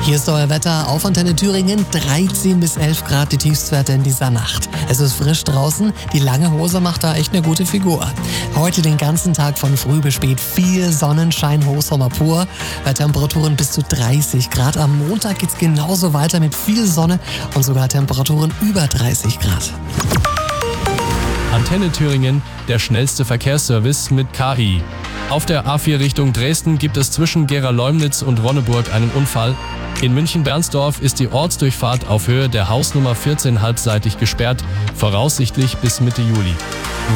Hier ist euer Wetter auf Antenne Thüringen. 13 bis 11 Grad die Tiefstwerte in dieser Nacht. Es ist frisch draußen. Die lange Hose macht da echt eine gute Figur. Heute den ganzen Tag von früh bis spät viel Sonnenschein, Hochsommer pur. Bei Temperaturen bis zu 30 Grad. Am Montag geht's genauso weiter mit viel Sonne und sogar Temperaturen über 30 Grad. Antenne Thüringen, der schnellste Verkehrsservice mit KI. Auf der A4 Richtung Dresden gibt es zwischen Gera-Leumnitz und Wonneburg einen Unfall. In München-Bernsdorf ist die Ortsdurchfahrt auf Höhe der Hausnummer 14 halbseitig gesperrt, voraussichtlich bis Mitte Juli.